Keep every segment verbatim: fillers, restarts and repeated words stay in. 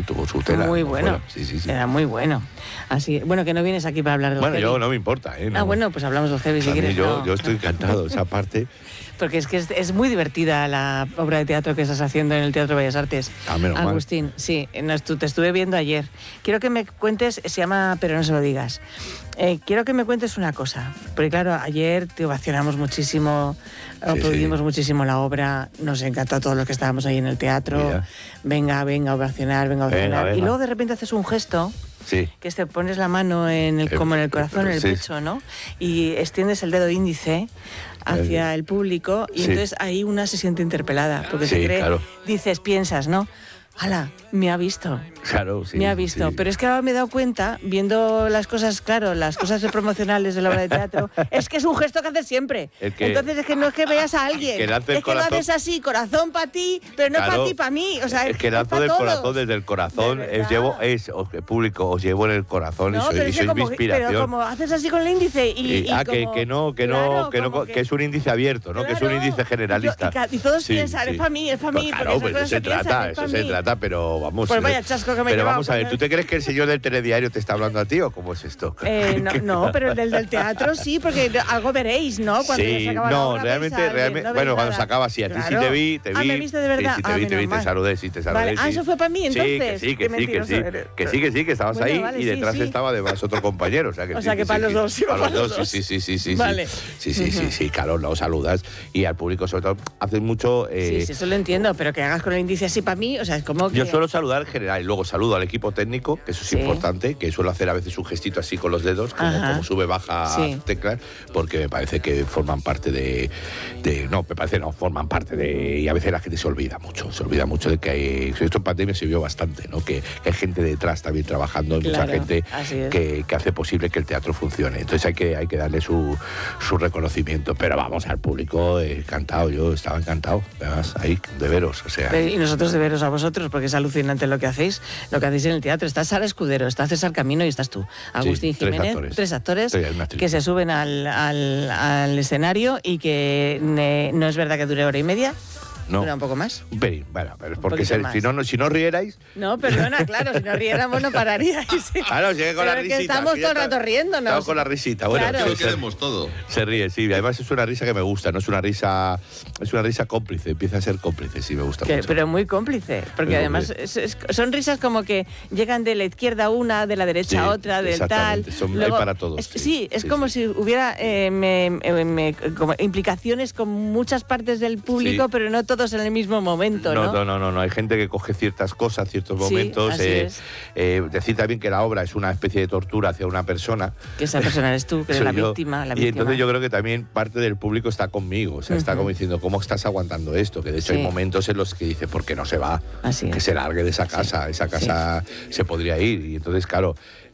tuvo su tela. Muy bueno. Bueno, sí, sí, sí. Era muy bueno. Así, bueno, que no vienes aquí para hablar de Bueno, heavy. yo no me importa, ¿eh? No. Ah, bueno, pues hablamos de heavy si A mí quieres. yo, no. yo estoy encantado de esa parte. Porque es que es, es muy divertida la obra de teatro que estás haciendo en el Teatro Bellas Artes. Ah, menos mal. Agustín, sí, nos- tú- te estuve viendo ayer. Quiero que me cuentes, se llama Pero no se lo digas. Eh, quiero que me cuentes una cosa, porque claro, ayer te ovacionamos muchísimo, Sí, aplaudimos sí. muchísimo la obra, nos encantó a todos los que estábamos ahí en el teatro. Mira. Venga, venga, a ovacionar, venga, a Venga, ovacionar. venga. Y luego de repente haces un gesto Sí. que te pones la mano en el, Eh, como en el corazón, en el sí. pecho, ¿no? Y extiendes el dedo índice hacia el público y Sí. entonces ahí una se siente interpelada, porque Sí, se cree, claro. dices, piensas, ¿no? ¡Hala! Me ha visto. Claro, sí. me ha visto. sí. Pero es que ahora me he dado cuenta, viendo las cosas, claro, las cosas promocionales de la obra de teatro, es que es un gesto que haces siempre. El que- Entonces es que no es que veas a alguien, Que lance el es que corazón. lo haces así, corazón para ti, pero no Claro. para ti, para mí. O sea, Es que es lanzo pa' del todos. corazón, desde el corazón, De es, verdad. llevo, es, os- el público, os llevo en el corazón y No, soy, pero, y es que sois mi como, inspiración. pero como haces así con el índice y, Y- y ah, que, como- que no, que no, claro, que no, como que es un índice abierto, ¿no? Que es un Claro. índice generalista. Y, ca- y todos Sí, piensan, sí. es para mí, es para mí. Pues porque claro, esas pues cosas eso se piensan, trata, es eso pa' se mí. trata, pero vamos. Pues eh, vaya chasco que me he Pero llevado, vamos a ver, porque- ¿tú te crees que el señor del telediario te está hablando a ti o cómo es esto? Eh, no, no, pero el del, del teatro sí, porque algo veréis, ¿no? Cuando ya Sí, se acaba la no, obra, realmente, veis a alguien, realmente, no veis bueno, cuando nada. se acaba así, a ti sí Claro. te vi, te vi. Ah, ¿me viste de verdad? Sí, sí, te Ah, vi, te vi, menos te mal. saludé, sí, te saludé. Vale. Ah, sí. eso fue para mí, entonces. Sí, que sí, Qué que sí, que mentiroso sí. eres. Que sí, que sí, que estabas Bueno, ahí vale, y sí, detrás sí. estaba además otro compañero. O sea que, O sí, sea, que sí, para sí, los sí. dos, sí, Para para los los dos, sí, dos. sí, sí, sí. Vale. Sí, sí, sí, Ujú. sí, claro, lo saludas. Y al público, sobre todo, haces mucho. eh, Sí, sí, eso lo entiendo, pero que hagas con el índice así para mí, o sea, es como que... Yo suelo saludar en general y luego saludo al equipo técnico, que eso es Sí. importante, que suelo hacer a veces un gestito así con los dedos, como, Ajá. como sube, baja Sí. teclas, porque me parece que forman parte de, de- No, me parece no, forman parte de... Y a veces la gente se olvida mucho, se olvida mucho de que hay... Esto en pandemia se vio bastante, ¿no? Que, que hay gente detrás también trabajando, Claro, mucha gente así es. que, que hace posible que el teatro funcione. Entonces hay que, hay que darle su, su reconocimiento. Pero vamos, al público eh, encantado, yo estaba encantado, además, ahí, de veros, o sea... Pero- y nosotros de veros a vosotros, porque es alucinante lo que hacéis, lo que hacéis en el teatro. Está Sara Escudero, está César Camino y estás tú, Agustín tres Jiménez, actores. tres actores Sí, hay una actriz. que se suben al, al- al escenario y que ne- no es verdad que dure hora y media, No. dura un poco más. Un pelín, bueno, pero es Un porque poquito se- más. si no, no, si no rierais, No, perdona, claro, si no riéramos no pararíais. claro, sigue con la Pero es risita. que estamos aquí todo el está- rato riéndonos. Estamos con la risita, bueno, Claro. se- Que lo se, queremos todo. se ríe, sí, además es una risa que me gusta, no es una risa, es una risa cómplice, empieza a ser cómplice, sí, me gusta Que- mucho. pero muy cómplice, porque Muy además cómplice. es- es- son risas como que llegan de la izquierda una, de la derecha Sí, otra, del tal. exactamente, son- hay para todos, es- sí, sí, es sí, como sí. si hubiera eh, me- me- me- como implicaciones con muchas partes del público, Sí. pero no todos en el mismo momento, ¿no? No, no, no, no, no, hay gente que coge ciertas cosas, ciertos Sí, momentos. así eh, es. eh, decir también que la obra es una especie de tortura hacia una persona. Que esa persona eres tú, que eres Soy la yo. víctima, la y víctima. entonces yo creo que también parte del público está conmigo, o sea, está Ujú. como diciendo, ¿cómo estás aguantando esto? Que de hecho Sí. hay momentos en los que dice, ¿por qué no se va? Así que es. se largue de esa casa, esa casa se podría ir. Y entonces, claro,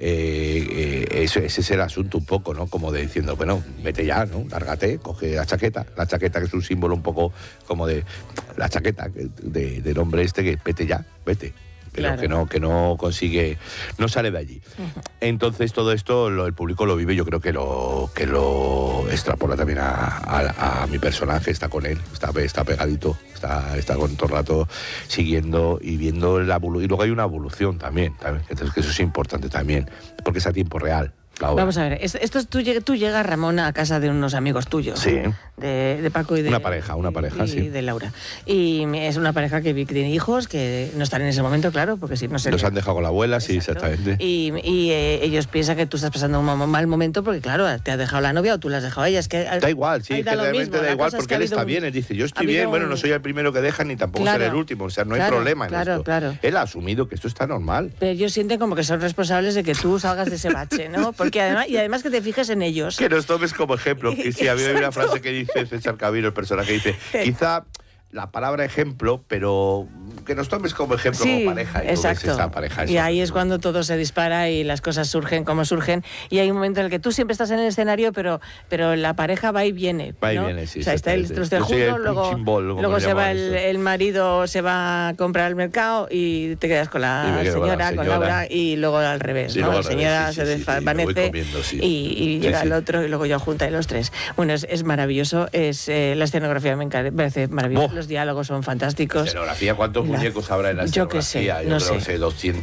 eh, eh, ese, ese es el asunto un poco, ¿no? Como de diciendo, bueno, vete ya, ¿no? Lárgate, coge la chaqueta, la chaqueta que es un símbolo un poco como de la chaqueta que- de- del hombre este, que vete ya, vete. Pero Claro. que no que no consigue, no sale de allí. Entonces todo esto lo- el público lo vive, yo creo que lo que lo extrapola también a, a- a mi personaje, está con él, está, está pegadito, está, está con todo el rato siguiendo y viendo la evolución. Y luego hay una evolución también, también, entonces que eso es importante también, porque es a tiempo real. la obra. Vamos a ver, es- esto es, tú, lleg- tú llegas, Ramón, a casa de unos amigos tuyos. Sí. De, de Paco y de... Una pareja, una y- pareja, y sí. de Laura. Y es una pareja que, vi- que tiene hijos, que no están en ese momento, claro, porque si no se... Los han dejado con la abuela, sí, Exacto. exactamente. Y, y, eh, ellos piensan que tú estás pasando un mo- mal momento porque, claro, te ha dejado la novia o tú la has dejado a ella. Es que, Da igual, sí, ahí es da que lo realmente mismo. da La igual cosa es porque que ha él habido está un- bien. Él dice, yo ha estoy habido bien, bueno, un- no soy el primero que dejan ni tampoco Claro, seré el último. O sea, no hay claro, problema en claro, esto. claro. Él ha asumido que esto está normal. Pero ellos sienten como que son responsables de que tú salgas de ese bache, ¿no? Porque además, y además que te fijes en ellos. Que nos tomes como ejemplo. Que sí, había una Exacto. frase que dice César Camino, el personaje, dice, quizá la palabra ejemplo, pero que nos tomes como ejemplo Sí, como pareja. Y tú ves exacto. esta pareja, Y eso. ahí es cuando todo se dispara y las cosas surgen como surgen. Y hay un momento en el que tú siempre estás en el escenario, pero, pero la pareja va y viene. Va y ¿no? viene, sí, O sea, está el exactamente. trozo Yo soy junto, el luego, punching ball, como luego le se va llaman el, esto. el marido, se va a comprar al mercado y te quedas con Y la me quedo con la señora, con señora. Laura, y luego al revés. Sí, ¿no? luego La al revés, señora sí, se sí, sí, sí, me voy desvanece comiendo, sí. y, y Sí, llega sí. el otro y luego ya junta y los tres. Bueno, es, es maravilloso. Es, eh, la escenografía me encar- me parece maravillosa. Buah. Los diálogos son fantásticos. Escenografía, ¿cuántos La- muñecos habrá en la yo qué sé, escenografía? no Yo creo sé. que doscientos.